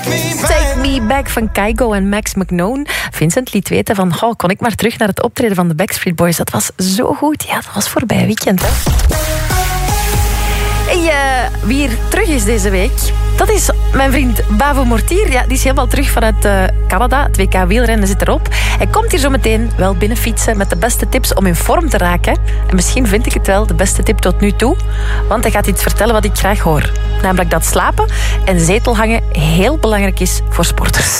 Take Me Back van Kygo en Max McKnown. Vincent liet weten van, kon ik maar terug naar het optreden van de Backstreet Boys. Dat was zo goed. Ja, dat was voorbij weekend, hè. Wie hier terug is deze week, dat is mijn vriend Bavo Mortier. Ja, die is helemaal terug vanuit Canada. Het WK wielrennen zit erop. Hij komt hier zo meteen wel binnenfietsen met de beste tips om in vorm te raken. En misschien vind ik het wel de beste tip tot nu toe. Want hij gaat iets vertellen wat ik graag hoor. Namelijk dat slapen en zetelhangen heel belangrijk is voor sporters.